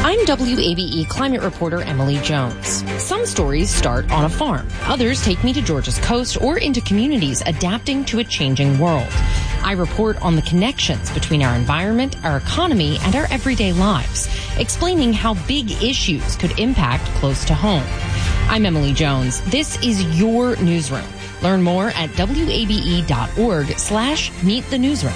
I'm WABE climate reporter Emily Jones. Some stories start on a farm. Others take me to Georgia's coast or into communities adapting to a changing world. I report on the connections between our environment, our economy, and our everyday lives, explaining how big issues could impact close to home. I'm Emily Jones. This is your newsroom. Learn more at wabe.org/meet the newsroom.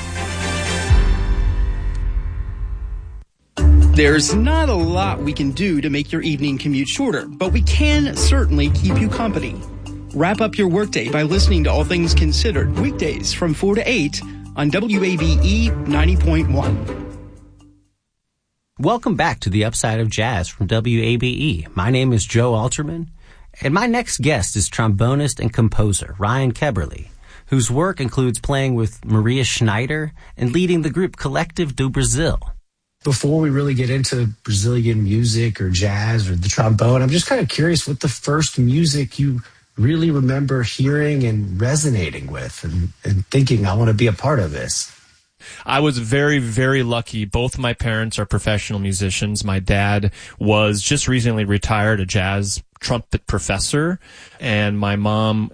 There's not a lot we can do to make your evening commute shorter, but we can certainly keep you company. Wrap up your workday by listening to All Things Considered weekdays from 4 to 8 on WABE 90.1. Welcome back to the Upside of Jazz from WABE. My name is Joe Alterman, and my next guest is trombonist and composer Ryan Keberle, whose work includes playing with Maria Schneider and leading the group Collective do Brasil. Before we really get into Brazilian music or jazz or the trombone, I'm just kind of curious what the first music you really remember hearing and resonating with and thinking, I want to be a part of this. I was very, very lucky. Both my parents are professional musicians. My dad was just recently retired, a jazz trumpet professor, and my mom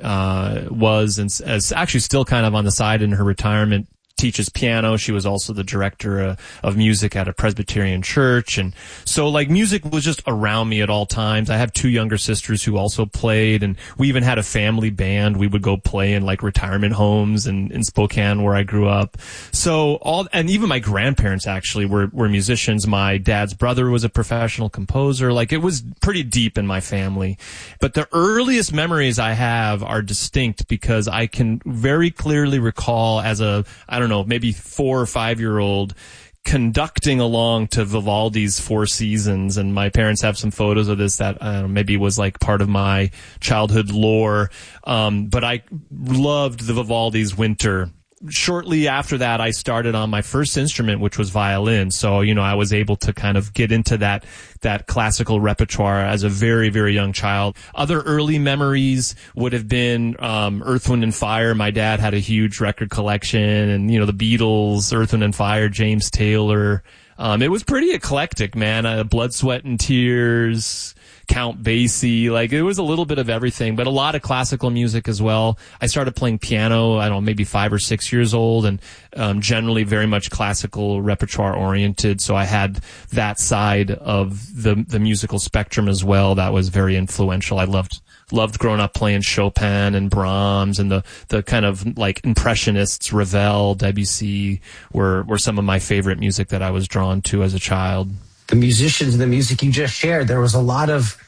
was and is actually still kind of on the side in her retirement, teaches piano. She was also the director of music at a Presbyterian church. And so like music was just around me at all times. I have two younger sisters who also played, and we even had a family band. We would go play in like retirement homes in Spokane where I grew up. So and even my grandparents actually were musicians. My dad's brother was a professional composer. Like it was pretty deep in my family. But the earliest memories I have are distinct because I can very clearly recall as maybe 4 or 5 year old conducting along to Vivaldi's Four Seasons. And my parents have some photos of this that maybe was like part of my childhood lore. But I loved the Vivaldi's Winter. Shortly after that, I started on my first instrument, which was violin. So, I was able to kind of get into that classical repertoire as a very, very young child. Other early memories would have been Earth, Wind & Fire. My dad had a huge record collection, and, the Beatles, Earth, Wind & Fire, James Taylor. It was pretty eclectic, man. Blood, Sweat and Tears, Count Basie, like it was a little bit of everything, but a lot of classical music as well. I started playing piano, maybe 5 or 6 years old, and generally very much classical repertoire oriented. So I had that side of the musical spectrum as well. That was very influential. I loved growing up playing Chopin and Brahms, and the kind of like impressionists, Ravel, Debussy were some of my favorite music that I was drawn to as a child. The musicians and the music you just shared, there was a lot of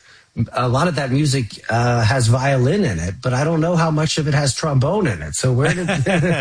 that music has violin in it, but I don't know how much of it has trombone in it. So where did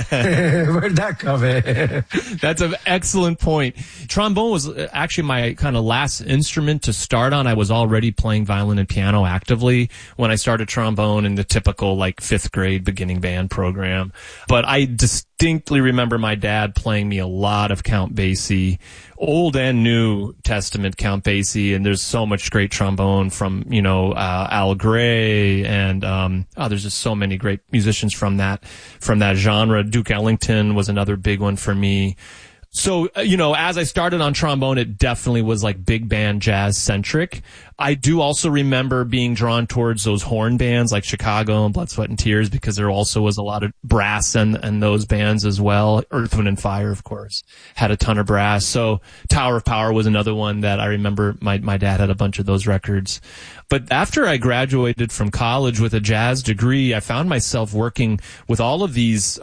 that come in? That's an excellent point. Trombone was actually my kind of last instrument to start on. I was already playing violin and piano actively when I started trombone in the typical like 5th grade beginning band program. But I distinctly remember my dad playing me a lot of Count Basie, Old and New Testament Count Basie, and there's so much great trombone from, Al Gray, and there's just so many great musicians from that genre. Duke Ellington was another big one for me. So, as I started on trombone, it definitely was like big band jazz centric. I do also remember being drawn towards those horn bands like Chicago and Blood, Sweat and Tears, because there also was a lot of brass and those bands as well. Earth, Wind & Fire, of course, had a ton of brass. So Tower of Power was another one that I remember my dad had a bunch of those records. But after I graduated from college with a jazz degree, I found myself working with all of these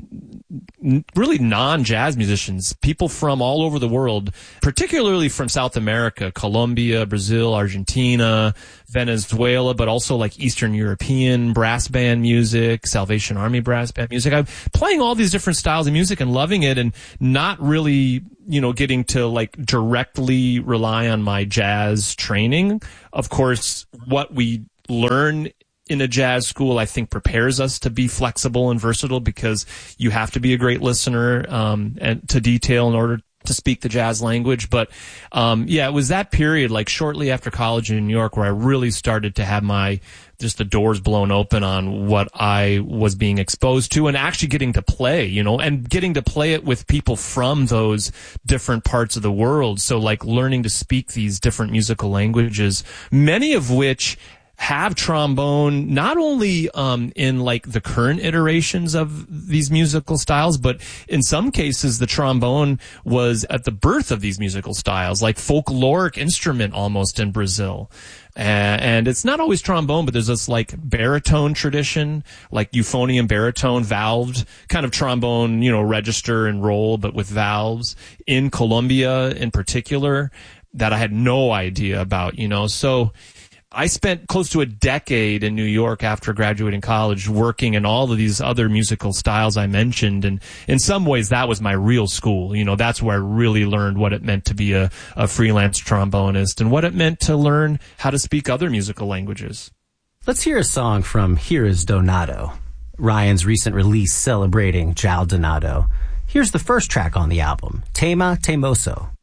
really non-jazz musicians, people from all over the world, particularly from South America, Colombia, Brazil, Argentina, Venezuela, but also like Eastern European brass band music, Salvation Army brass band music. I'm playing all these different styles of music and loving it, and not really, getting to like directly rely on my jazz training. Of course, what we learn in a jazz school, I think, prepares us to be flexible and versatile, because you have to be a great listener and to detail in order to speak the jazz language. But it was that period, like shortly after college in New York, where I really started to have my just the doors blown open on what I was being exposed to and actually getting to play, and getting to play it with people from those different parts of the world. So like learning to speak these different musical languages, many of which have trombone not only in like the current iterations of these musical styles, but in some cases the trombone was at the birth of these musical styles, like folkloric instrument almost in Brazil. And it's not always trombone, but there's this like baritone tradition, like euphonium baritone, valved kind of trombone, register and roll, but with valves in Colombia in particular that I had no idea about, So I spent close to a decade in New York after graduating college working in all of these other musical styles I mentioned. And in some ways, that was my real school. That's where I really learned what it meant to be a freelance trombonist and what it meant to learn how to speak other musical languages. Let's hear a song from Here Is Donato, Ryan's recent release celebrating João Donato. Here's the first track on the album, Tema Teimoso.